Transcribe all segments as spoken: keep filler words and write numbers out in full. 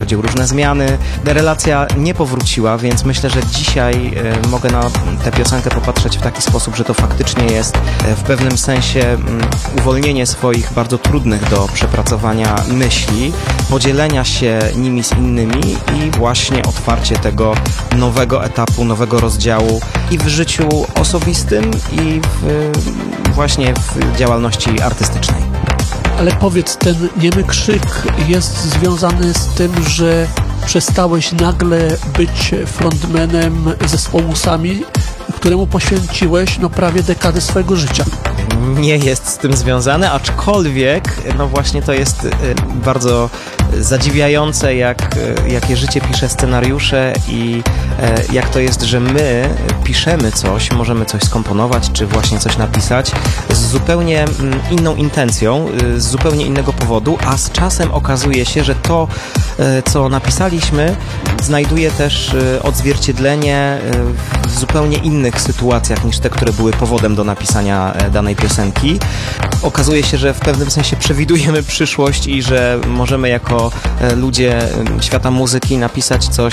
przeprowadził różne zmiany. Relacja nie powróciła, więc myślę, że dzisiaj e, mogę na tę piosenkę popatrzeć w taki sposób, że to faktycznie jest e, w pewnym sensie m, uwolnienie swoich bardzo trudnych do przepracowania myśli, podzielenia się nimi z innymi i właśnie otwarcie tego nowego etapu, nowego rozdziału i w życiu osobistym, i w, właśnie w działalności artystycznej. Ale powiedz, ten niemy krzyk jest związany z tym, że przestałeś nagle być frontmanem zespołu Sami, któremu poświęciłeś no prawie dekadę swojego życia. Nie jest z tym związane, aczkolwiek no właśnie to jest bardzo zadziwiające, jak, jakie życie pisze scenariusze i jak to jest, że my piszemy coś, możemy coś skomponować, czy właśnie coś napisać z zupełnie inną intencją, z zupełnie innego powodu, a z czasem okazuje się, że to, co napisaliśmy, znajduje też odzwierciedlenie w zupełnie innych sytuacjach niż te, które były powodem do napisania danej piosenki. Okazuje się, że w pewnym sensie przewidujemy przyszłość i że możemy jako ludzie świata muzyki napisać coś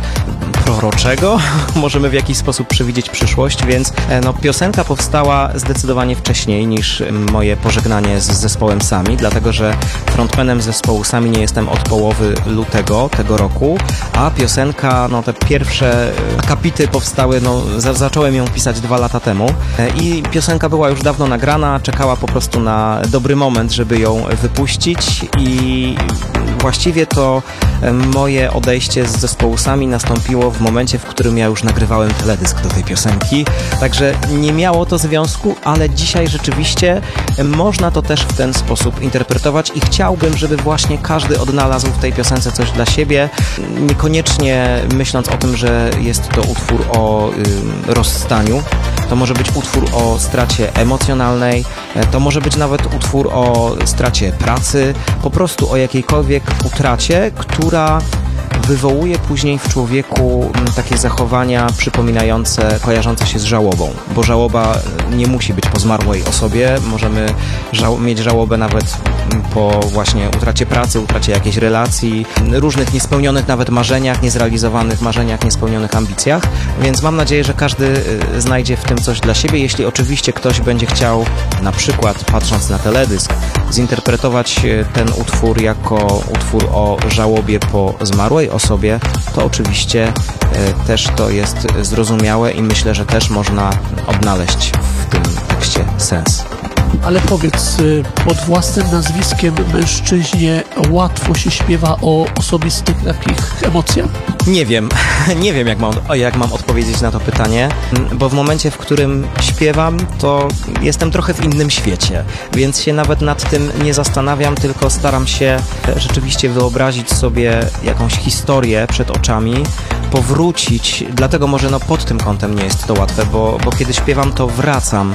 proroczego. Możemy w jakiś sposób przewidzieć przyszłość, więc no, piosenka powstała zdecydowanie wcześniej niż moje pożegnanie z zespołem Sami, dlatego że frontmanem zespołu Sami nie jestem od połowy lutego tego roku, a piosenka, no te pierwsze akapity powstały, no za, zacząłem ją pisać dwa lata temu i piosenka była już dawno nagrana, czekała po prostu na dobry moment, żeby ją wypuścić i właściwie to moje odejście z zespołu Sami nastąpiło w momencie, w którym ja już nagrywałem teledysk do tej piosenki, także nie miało to związku, ale dzisiaj rzeczywiście można to też w ten sposób interpretować i chciałbym, żeby właśnie każdy odnalazł w tej piosence coś dla siebie, niekoniecznie myśląc o tym, że jest to utwór o y, rozstaniu. To może być utwór o stracie emocjonalnej, to może być nawet utwór o stracie pracy, po prostu o jakiejkolwiek utracie, która wywołuje później w człowieku takie zachowania przypominające, kojarzące się z żałobą, bo żałoba nie musi być po zmarłej osobie, możemy żał- mieć żałobę nawet po właśnie utracie pracy, utracie jakiejś relacji, różnych niespełnionych nawet marzeniach, niezrealizowanych marzeniach, niespełnionych ambicjach, więc mam nadzieję, że każdy znajdzie w tym coś dla siebie. Jeśli oczywiście ktoś będzie chciał, na przykład patrząc na teledysk, zinterpretować ten utwór jako utwór o żałobie po zmarłej osobie, to oczywiście e, też to jest zrozumiałe i myślę, że też można odnaleźć w tym tekście sens. Ale powiedz, pod własnym nazwiskiem mężczyźnie łatwo się śpiewa o osobistych takich emocjach? Nie wiem, nie wiem jak mam, jak mam odpowiedzieć na to pytanie, bo w momencie, w którym śpiewam, to jestem trochę w innym świecie, więc się nawet nad tym nie zastanawiam, tylko staram się rzeczywiście wyobrazić sobie jakąś historię przed oczami, powrócić, dlatego może no pod tym kątem nie jest to łatwe, bo, bo kiedy śpiewam, to wracam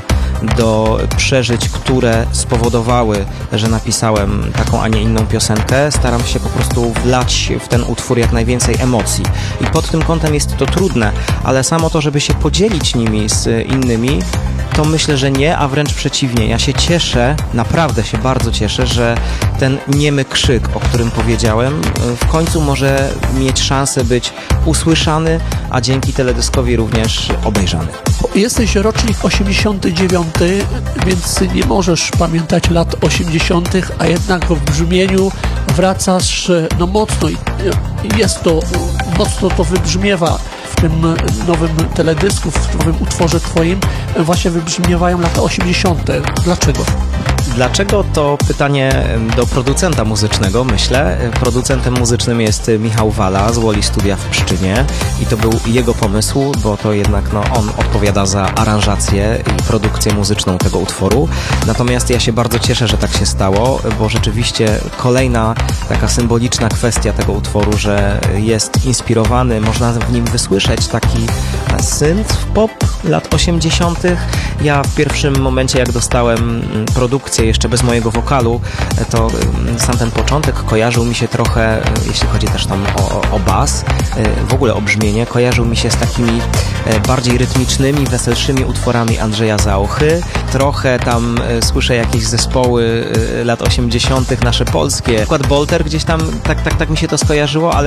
do przeżyć, które spowodowały, że napisałem taką, a nie inną piosenkę. Staram się po prostu wlać w ten utwór jak najwięcej emocji. I pod tym kątem jest to trudne, ale samo to, żeby się podzielić nimi z innymi, to myślę, że nie, a wręcz przeciwnie. Ja się cieszę, naprawdę się bardzo cieszę, że ten niemy krzyk, o którym powiedziałem, w końcu może mieć szansę być usłyszany, a dzięki teledyskowi również obejrzany. Jesteś rocznik osiemdziesiąty dziewiąty, więc nie możesz pamiętać lat osiemdziesiątych, a jednak w brzmieniu wracasz no mocno i jest to, mocno to wybrzmiewa w tym nowym teledysku, w nowym utworze twoim, właśnie wybrzmiewają lata osiemdziesiąte. Dlaczego? Dlaczego? To pytanie do producenta muzycznego, myślę. Producentem muzycznym jest Michał Wala z Woli Studia w Pszczynie i to był jego pomysł, bo to jednak no, on odpowiada za aranżację i produkcję muzyczną tego utworu. Natomiast ja się bardzo cieszę, że tak się stało, bo rzeczywiście kolejna taka symboliczna kwestia tego utworu, że jest inspirowany, można w nim wysłyszeć taki synth pop lat osiemdziesiątych. Ja w pierwszym momencie, jak dostałem produkcję jeszcze bez mojego wokalu, to sam ten początek kojarzył mi się trochę, jeśli chodzi też tam o, o bas, w ogóle o brzmienie, kojarzył mi się z takimi bardziej rytmicznymi, weselszymi utworami Andrzeja Zaochy. Trochę tam słyszę jakieś zespoły lat osiemdziesiątych nasze polskie. Przykład Bolter gdzieś tam, tak, tak, tak mi się to skojarzyło, ale